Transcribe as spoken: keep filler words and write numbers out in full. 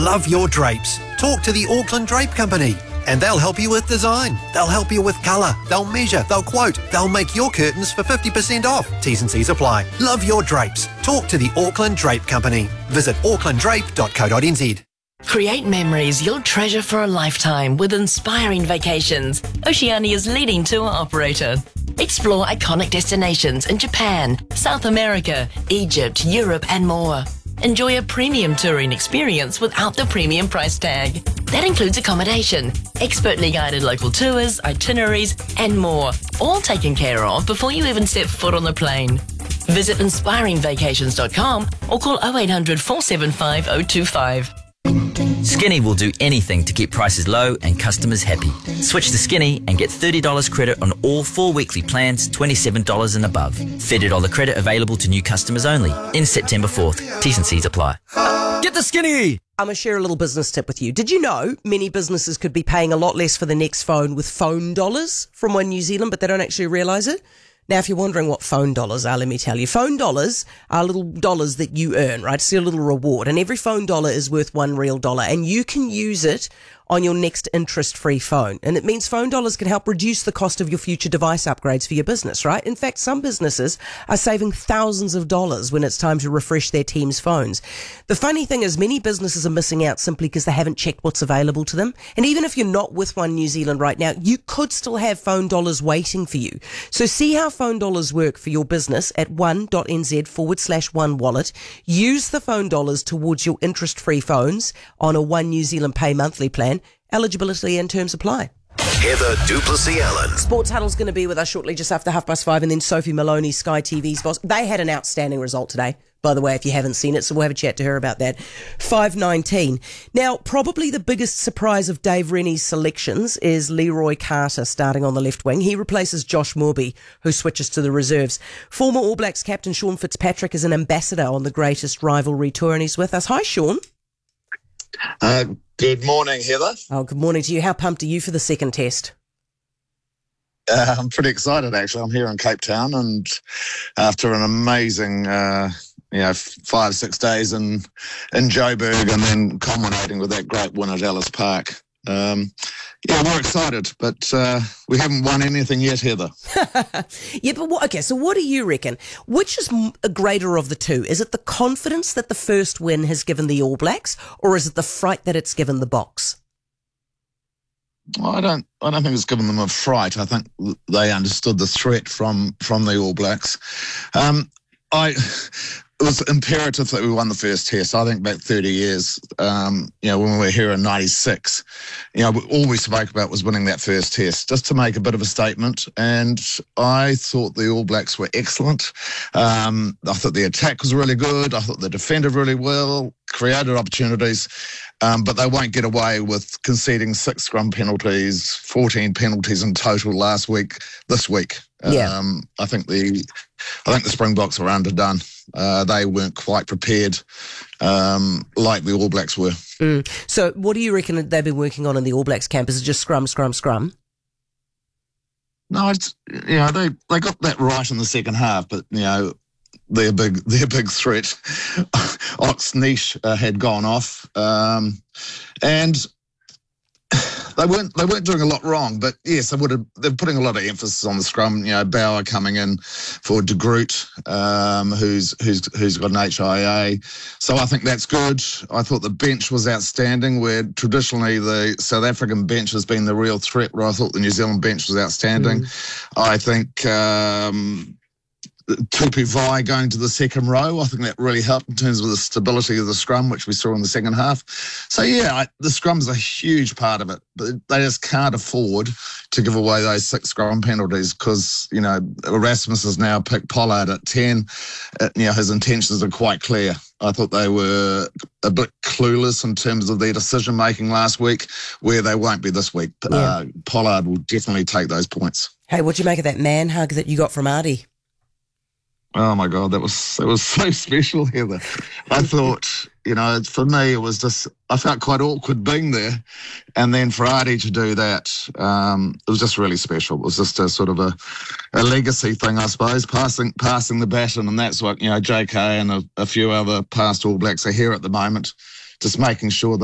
Love your drapes? Talk to the Auckland Drape Company. And they'll help you with design. They'll help you with colour. They'll measure. They'll quote. They'll make your curtains for fifty percent off. T's and C's apply. Love your drapes. Talk to the Auckland Drape Company. Visit auckland drape dot co dot n z. Create memories you'll treasure for a lifetime with Inspiring Vacations, Oceania's leading tour operator. Explore iconic destinations in Japan, South America, Egypt, Europe and more. Enjoy a premium touring experience without the premium price tag. That includes accommodation, expertly guided local tours, itineraries and more, all taken care of before you even step foot on the plane. Visit inspiring vacations dot com or call oh eight hundred, four seven five, oh two five. Skinny will do anything to keep prices low and customers happy. Switch to Skinny and get thirty dollars credit on all four weekly plans, twenty-seven dollars and above. thirty dollars credit available to new customers only. In September fourth. T's and C's apply. Get the Skinny! I'm going to share a little business tip with you. Did you know many businesses could be paying a lot less for the next phone with phone dollars from One New Zealand, but they don't actually realise it? Now, if you're wondering what phone dollars are, let me tell you. Phone dollars are little dollars that you earn, right? It's your little reward. And every phone dollar is worth one real dollar. And you can use it on your next interest-free phone. And it means phone dollars can help reduce the cost of your future device upgrades for your business, right? In fact, some businesses are saving thousands of dollars when it's time to refresh their team's phones. The funny thing is many businesses are missing out simply because they haven't checked what's available to them. And even if you're not with One New Zealand right now, you could still have phone dollars waiting for you. So see how phone dollars work for your business at one.nz forward slash one wallet. Use the phone dollars towards your interest-free phones on a One New Zealand Pay monthly plan. Eligibility and terms apply. Heather du Plessis-Allen. Sports Huddle's going to be with us shortly, just after half past five, and then Sophie Maloney, Sky T V's boss. They had an outstanding result today, by the way, if you haven't seen it, so we'll have a chat to her about that. five nineteen. Now, probably the biggest surprise of Dave Rennie's selections is Leroy Carter starting on the left wing. He replaces Josh Moorby, who switches to the reserves. Former All Blacks captain Sean Fitzpatrick is an ambassador on the greatest rivalry tour, and he's with us. Hi, Sean. Uh, good morning, Heather. Oh, good morning to you. How pumped are you for the second test? Uh, I'm pretty excited, actually. I'm here in Cape Town, and after an amazing, uh, you know, five, six days in, in Joburg, and then culminating with that great win at Ellis Park. Um, yeah, we're excited, but uh, we haven't won anything yet, Heather. Yeah, but what, okay, so what do you reckon? Which is a greater of the two? Is it the confidence that the first win has given the All Blacks, or is it the fright that it's given the Boks? Well, I don't. I don't think it's given them a fright. I think they understood the threat from from the All Blacks. Um, I. It was imperative that we won the first test. I think back thirty years, um, you know, when we were here in ninety-six, you know, all we spoke about was winning that first test, just to make a bit of a statement. And I thought the All Blacks were excellent. Um, I thought the attack was really good. I thought they defended really well, created opportunities. Um, but they won't get away with conceding six scrum penalties, fourteen penalties in total last week, this week. Yeah. Um, I think the I think the Springboks were underdone. Uh, they weren't quite prepared um, like the All Blacks were. Mm. So what do you reckon they've been working on in the All Blacks camp? Is it just scrum, scrum, scrum? No, it's, you know, they, they got that right in the second half, but, you know, their big their big threat, Ox Niche, uh, had gone off, um, and they weren't they weren't doing a lot wrong. But yes, they would have. They're putting a lot of emphasis on the scrum. You know, Bauer coming in for De Groot, um, who's who's who's got an H I A. So I think that's good. I thought the bench was outstanding. Where traditionally the South African bench has been the real threat. Where I thought the New Zealand bench was outstanding. Mm. I think. Um, Tupi Vai going to the second row, I think that really helped in terms of the stability of the scrum, which we saw in the second half. So, yeah, I, the scrum's a huge part of it, but they just can't afford to give away those six scrum penalties because, you know, Erasmus has now picked Pollard at ten. Uh, you know, his intentions are quite clear. I thought they were a bit clueless in terms of their decision-making last week, where they won't be this week. Yeah. Uh, Pollard will definitely take those points. Hey, what'd you make of that man hug that you got from Ardie? Oh my God, that was that was so special, Heather. I thought, you know, for me it was just I felt quite awkward being there, and then for Ardie to do that, um, it was just really special. It was just a sort of a, a legacy thing, I suppose, passing passing the baton, and that's what you know J K and a, a few other past All Blacks are here at the moment, just making sure that.